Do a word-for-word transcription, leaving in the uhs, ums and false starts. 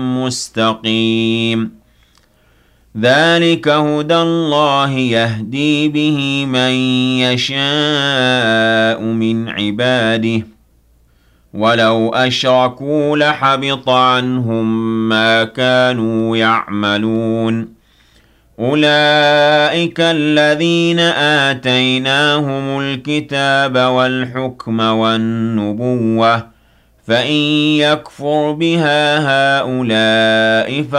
مستقيم ذلك هدى الله يهدي به من يشاء من عباده ولو أشركوا لحبط عنهم ما كانوا يعملون أولئك الذين آتيناهم الكتاب والحكم والنبوة فإن يكفر بها هؤلاء